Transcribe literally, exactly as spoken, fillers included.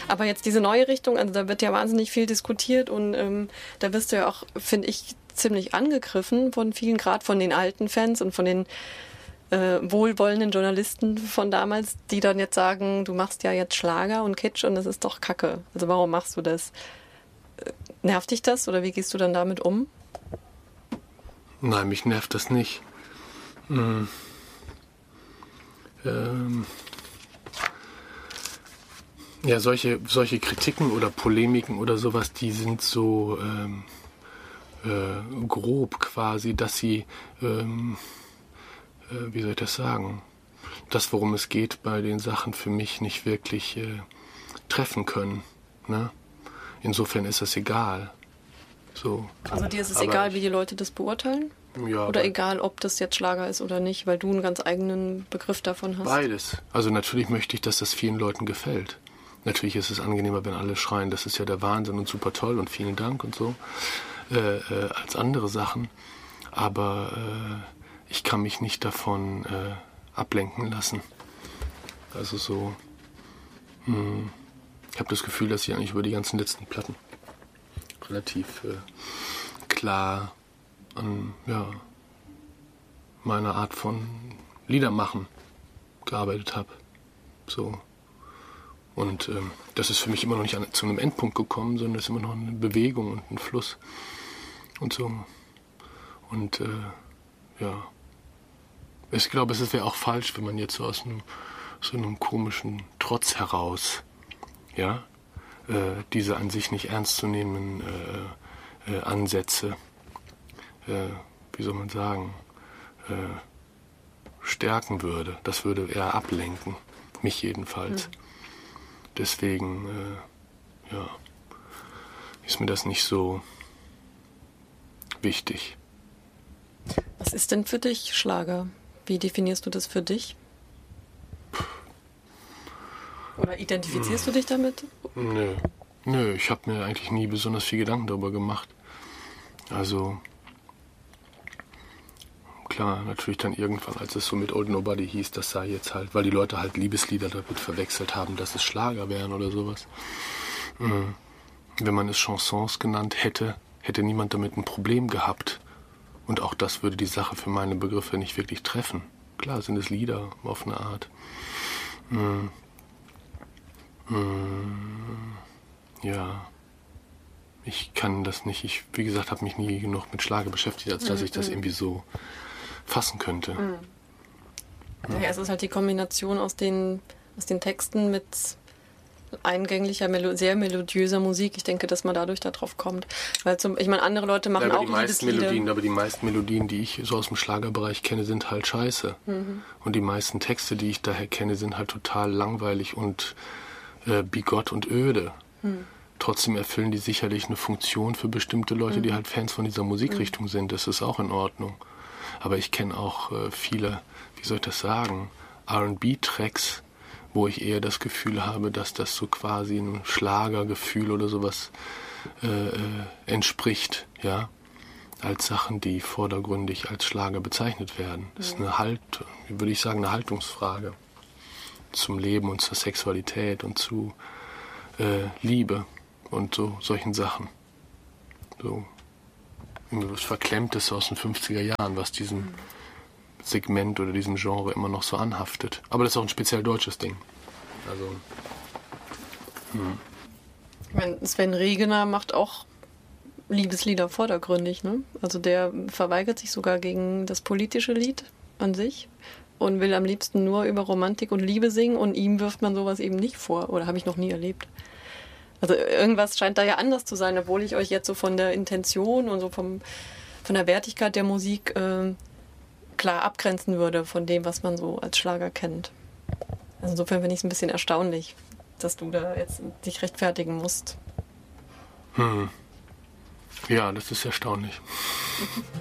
Aber jetzt diese neue Richtung, also da wird ja wahnsinnig viel diskutiert und ähm, da wirst du ja auch, finde ich, ziemlich angegriffen von vielen, gerade von den alten Fans und von den äh, wohlwollenden Journalisten von damals, die dann jetzt sagen, du machst ja jetzt Schlager und Kitsch und das ist doch Kacke. Also warum machst du das? Äh, nervt dich das oder wie gehst du dann damit um? Nein, mich nervt das nicht. Hm. Ähm. Ja, solche, solche Kritiken oder Polemiken oder sowas, die sind so ähm, äh, grob quasi, dass sie, ähm, äh, wie soll ich das sagen, das, worum es geht bei den Sachen, für mich nicht wirklich äh, treffen können. Ne? Insofern ist das egal. So. Also dir ist es Aber egal, ich, wie die Leute das beurteilen? Ja, oder egal, ob das jetzt Schlager ist oder nicht, weil du einen ganz eigenen Begriff davon hast? Beides. Also natürlich möchte ich, dass das vielen Leuten gefällt. Natürlich ist es angenehmer, wenn alle schreien, das ist ja der Wahnsinn und super toll und vielen Dank und so, äh, äh, als andere Sachen. Aber äh, ich kann mich nicht davon äh, ablenken lassen. Also so, mh, ich habe das Gefühl, dass ich eigentlich über die ganzen letzten Platten relativ äh, klar an ja, meiner Art von Liedermachen gearbeitet habe. So. Und ähm, das ist für mich immer noch nicht an, zu einem Endpunkt gekommen, sondern es ist immer noch eine Bewegung und ein Fluss und so. Und äh, ja, ich glaube, es wäre auch falsch, wenn man jetzt so aus einem, so einem komischen Trotz heraus, ja, äh, diese an sich nicht ernst zu nehmenden äh, äh, Ansätze, äh, wie soll man sagen, äh, stärken würde. Das würde eher ablenken, mich jedenfalls. Mhm. Deswegen, äh, ja, ist mir das nicht so wichtig. Was ist denn für dich Schlager? Wie definierst du das für dich? Oder identifizierst hm. du dich damit? Nö, nö, ich habe mir eigentlich nie besonders viel Gedanken darüber gemacht. Also, klar, natürlich dann irgendwann, als es so mit Old Nobody hieß, das sei jetzt halt, weil die Leute halt Liebeslieder damit verwechselt haben, dass es Schlager wären oder sowas. Mhm. Wenn man es Chansons genannt hätte, hätte niemand damit ein Problem gehabt. Und auch das würde die Sache für meine Begriffe nicht wirklich treffen. Klar sind es Lieder auf eine Art. Mhm. Mhm. Ja, ich kann das nicht. Ich, wie gesagt, habe mich nie genug mit Schlager beschäftigt, als dass ich das irgendwie so fassen könnte. Mhm. Ja. Ja, es ist halt die Kombination aus den, aus den Texten mit eingänglicher, melo- sehr melodiöser Musik. Ich denke, dass man dadurch da drauf kommt. Weil zum, ich meine, andere Leute machen ja, auch die meisten Liebeslieder. Melodien, aber die meisten Melodien, die ich so aus dem Schlagerbereich kenne, sind halt scheiße. Mhm. Und die meisten Texte, die ich daher kenne, sind halt total langweilig und äh, bigott und öde. Mhm. Trotzdem erfüllen die sicherlich eine Funktion für bestimmte Leute, mhm. die halt Fans von dieser Musikrichtung mhm. sind. Das ist auch in Ordnung. Aber ich kenne auch äh, viele, wie soll ich das sagen, R and B-Tracks, wo ich eher das Gefühl habe, dass das so quasi ein Schlagergefühl oder sowas äh, äh, entspricht, ja, als Sachen, die vordergründig als Schlager bezeichnet werden. Das ist eine Halt, würde ich sagen, eine Haltungsfrage zum Leben und zur Sexualität und zu äh, Liebe und so solchen Sachen. So was Verklemmtes aus den fünfziger Jahren, was diesem Segment oder diesem Genre immer noch so anhaftet. Aber das ist auch ein speziell deutsches Ding. Also, hm. Ich meine, Sven Regener macht auch Liebeslieder vordergründig, ne? Also der verweigert sich sogar gegen das politische Lied an sich und will am liebsten nur über Romantik und Liebe singen und ihm wirft man sowas eben nicht vor. Oder habe ich noch nie erlebt. Also irgendwas scheint da ja anders zu sein, obwohl ich euch jetzt so von der Intention und so vom, von der Wertigkeit der Musik äh, klar abgrenzen würde von dem, was man so als Schlager kennt. Also insofern finde ich es ein bisschen erstaunlich, dass du da jetzt dich rechtfertigen musst. Hm. Ja, das ist erstaunlich.